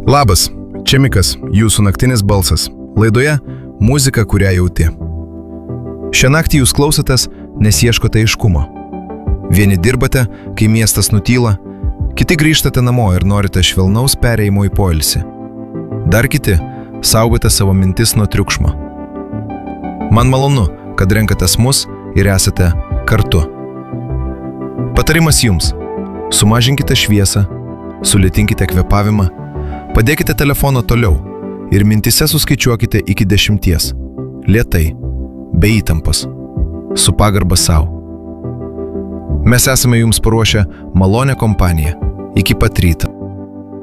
Labas, čia Mikas, jūsų naktinis balsas. Laidoje muzika, kurią jauti. Šią naktį jūs klausotės, nes ieškote aiškumo. Vieni dirbate, kai miestas nutyla, kiti grįžtate namo ir norite švelnaus perėjimo į poilsį. Dar kiti saugote savo mintis nuo triukšmo. Man malonu, kad renkatės mus ir esate kartu. Patarimas jums: sumažinkite šviesą, sulėtinkite kvėpavimą, padėkite telefoną toliau ir mintise suskaičiuokite iki 10. Lėtai, be įtampos, su pagarba sau. Mes esame jums paruošę malonią kompaniją. Iki pat ryto.